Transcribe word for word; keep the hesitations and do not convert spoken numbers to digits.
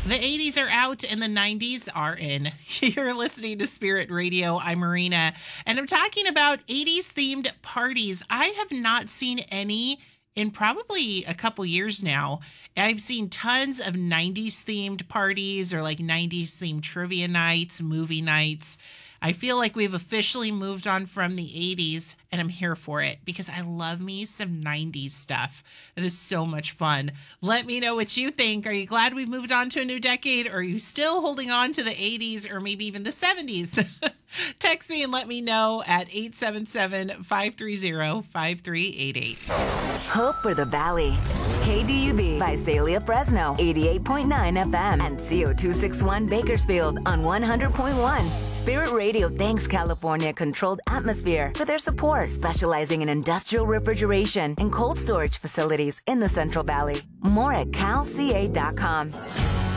The eighties are out and the nineties are in. You're listening to Spirit Radio. I'm Marina, and I'm talking about eighties themed parties. I have not seen any in probably a couple years now. I've seen tons of nineties themed parties or like nineties themed trivia nights, movie nights. I feel like we've officially moved on from the eighties, and I'm here for it because I love me some nineties stuff. It is so much fun. Let me know what you think. Are you glad we've moved on to a new decade, or are you still holding on to the eighties or maybe even the seventies? Text me and let me know at eight seven seven, five three zero, five three eight eight. Hope for the Valley. K D U B, Visalia, Fresno, eighty-eight point nine F M, and C O two sixty-one Bakersfield on one hundred point one. Spirit Radio thanks California Controlled Atmosphere for their support, specializing in industrial refrigeration and cold storage facilities in the Central Valley. More at cal c a dot com.